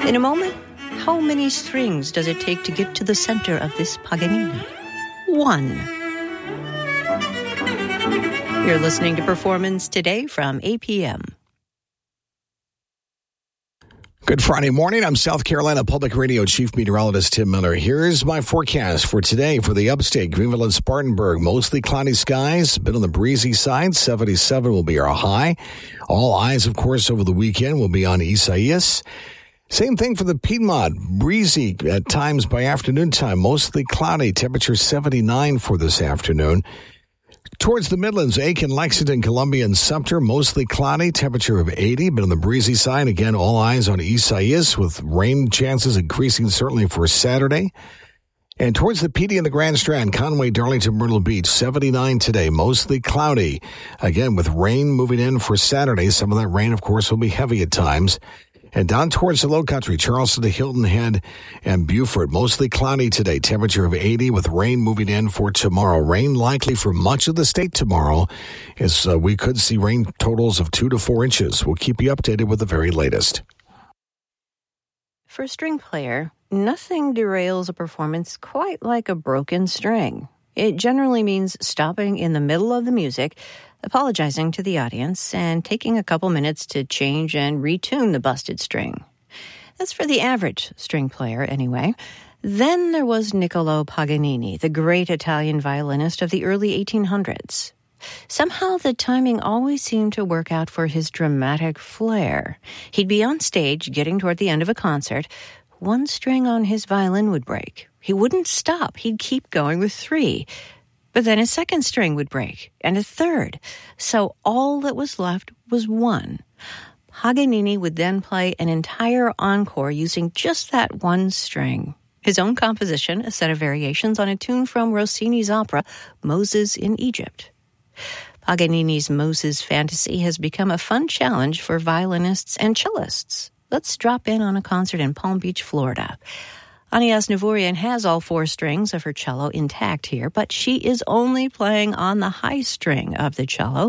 In a moment, how many strings does it take to get to the center of this Paganini? 1. You're listening to Performance Today from APM. Good Friday morning. I'm South Carolina Public Radio Chief Meteorologist Tim Miller. Here's my forecast for today for the upstate, Greenville and Spartanburg. Mostly cloudy skies, a bit on the breezy side. 77 will be our high. All eyes, of course, over the weekend will be on Isaias. Same thing for the Piedmont. Breezy at times by afternoon time. Mostly cloudy. Temperature 79 for this afternoon. Towards the Midlands, Aiken, Lexington, Columbia, and Sumter, mostly cloudy, temperature of 80, but on the breezy side, again, all eyes on Isaias, with rain chances increasing certainly for Saturday. And towards the PD and the Grand Strand, Conway, Darlington, Myrtle Beach, 79 today, mostly cloudy. Again, with rain moving in for Saturday. Some of that rain, of course, will be heavy at times. And down towards the Lowcountry, Charleston to Hilton Head and Beaufort, mostly cloudy today, temperature of 80 with rain moving in for tomorrow. Rain likely for much of the state tomorrow, as we could see rain totals of 2 to 4 inches. We'll keep you updated with the very latest. For a string player, nothing derails a performance quite like a broken string. It generally means stopping in the middle of the music, apologizing to the audience, and taking a couple minutes to change and retune the busted string. That's for the average string player, anyway. Then there was Niccolò Paganini, the great Italian violinist of the early 1800s. Somehow the timing always seemed to work out for his dramatic flair. He'd be on stage, getting toward the end of a concert. One string on his violin would break. He wouldn't stop. He'd keep going with 3. But then a second string would break, and a third. So all that was left was 1. Paganini would then play an entire encore using just that one string. His own composition, a set of variations on a tune from Rossini's opera, Moses in Egypt. Paganini's Moses fantasy has become a fun challenge for violinists and cellists. Let's drop in on a concert in Palm Beach, Florida. Anya Asnavourian has all 4 strings of her cello intact here, but she is only playing on the high string of the cello.